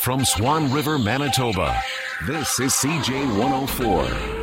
From Swan River, Manitoba, this is CJ 104.